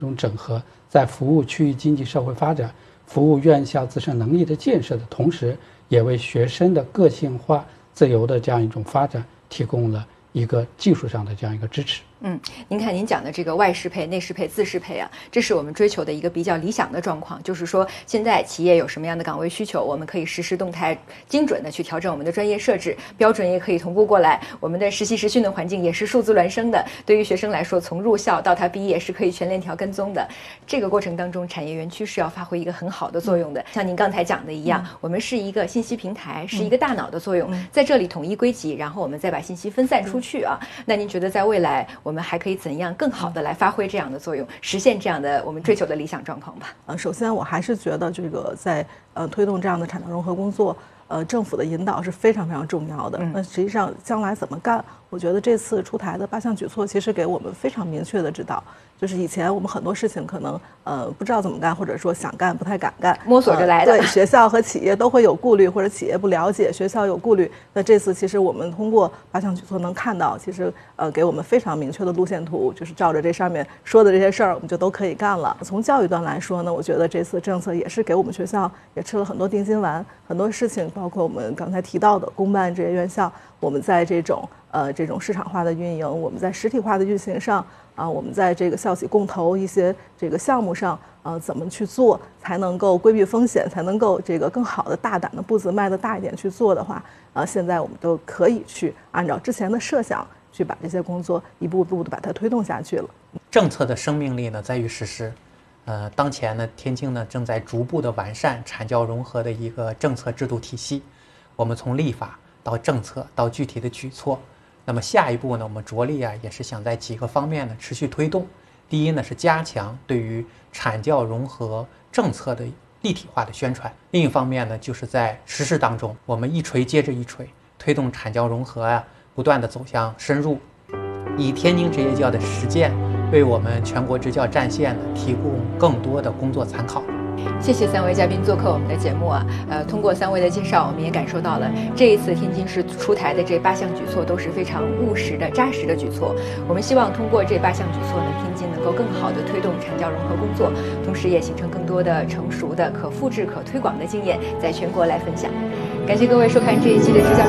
这种整合，在服务区域经济社会发展、服务院校自身能力的建设的同时，也为学生的个性化、自由的这样一种发展提供了一个技术上的这样一个支持。 您看您讲的这个外适配、内适配、自适配啊，这是我们追求的一个比较理想的状况。就是说，现在企业有什么样的岗位需求，我们可以实时动态、精准的去调整我们的专业设置，标准也可以同步过来。我们的实习实训的环境也是数字孪生的，对于学生来说，从入校到他毕业是可以全链条跟踪的。这个过程当中，产业园区是要发挥一个很好的作用的。像您刚才讲的一样，我们是一个信息平台，是一个大脑的作用，在这里统一归集，然后我们再把信息分散出去啊。那您觉得在未来，我们还可以怎样更好的来发挥这样的作用，实现这样的我们追求的理想状况吧？ 首先我还是觉得这个在推动这样的产业融合工作，政府的引导是非常非常重要的。那实际上将来怎么干，我觉得这次出台的8项举措其实给我们非常明确的指导。就是以前我们很多事情可能不知道怎么干，或者说想干不太敢干， 摸索着来的。 对，学校和企业都会有顾虑，或者企业不了解，学校有顾虑。那这次其实我们通过8项举措能看到，其实给我们非常明确的路线图，就是照着这上面说的这些事儿，我们就都可以干了。从教育端来说呢，我觉得这次政策也是给我们学校也吃了很多定心丸，很多事情，包括我们刚才提到的公办这些院校，我们在这种市场化的运营，我们在实体化的运行上。我们在这个校企共投一些这个项目上，怎么去做才能够规避风险，才能够这个更好的大胆的步子迈得大一点去做的话，现在我们都可以去按照之前的设想去把这些工作一步步的把它推动下去了。 政策的生命力呢在于实施，当前呢天津呢正在逐步的完善产教融合的一个政策制度体系，我们从立法到政策到具体的举措。那么下一步呢，我们着力也是想在几个方面呢持续推动。第一呢是加强对于产教融合政策的立体化的宣传，另一方面呢就是在实施当中，我们一锤接着一锤，推动产教融合不断的走向深入，以天津职业教的实践为我们全国职教战线呢提供更多的工作参考。 谢谢3位嘉宾做客我们的节目啊，通过3位的介绍，我们也感受到了这一次天津市出台的这8项举措都是非常务实的、扎实的举措。我们希望通过这8项举措呢，天津能够更好的推动产教融合工作，同时也形成更多的成熟的、可复制、可推广的经验，在全国来分享。感谢各位收看这一期的支教。